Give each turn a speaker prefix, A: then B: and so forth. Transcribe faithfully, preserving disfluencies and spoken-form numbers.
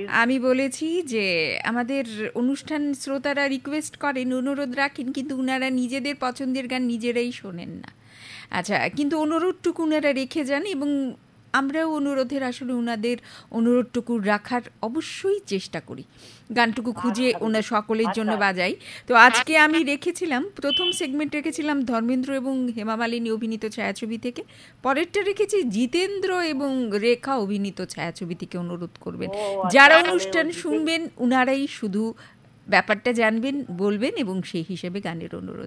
A: আমি বলেছি যে আমাদের অনুষ্ঠান শ্রোতারা রিকোয়েস্ট করেন, অনুরোধ রাখেন, কিন্তু উনারা নিজেদের পছন্দের গান নিজেরাই শোনেন না। আচ্ছা, কিন্তু অনুরোধটুকু উনারা রেখে যান এবং আমরাও অনুরোধের আসলে ওনাদের অনুরোধটুকু রাখার অবশ্যই চেষ্টা করি, গানটুকু খুঁজে ওনার সকলের জন্য বাজাই। তো আজকে আমি রেখেছিলাম, প্রথম সেগমেন্ট রেখেছিলাম ধর্মেন্দ্র এবং হেমা মালিনী অভিনীত ছায়াছবি থেকে, পরেরটা রেখেছি জিতেন্দ্র এবং রেখা অভিনীত ছায়াছবি থেকে। অনুরোধ করবেন যারা অনুষ্ঠান শুনবেন উনারাই শুধু ব্যাপারটা জানবেন, বলবেন এবং সেই হিসেবে গানের অনুরোধ